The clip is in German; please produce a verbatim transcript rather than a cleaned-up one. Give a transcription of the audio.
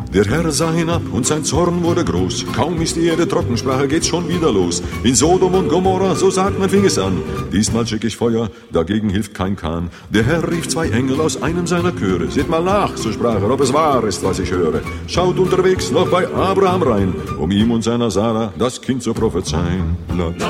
Der Herr sah hinab und sein Zorn wurde groß. Kaum ist die Erde trocken, sprach er, geht's schon wieder los. In Sodom und Gomorra, so sagt man, fing es an. Diesmal schick ich Feuer, dagegen hilft kein Kahn. Der Herr rief zwei Engel aus einem seiner Chöre. Seht mal nach, so sprach er, ob es wahr ist, was ich höre. Schaut unterwegs noch bei Abraham rein, um ihm und seiner Sarah das Kind zu prophezeien.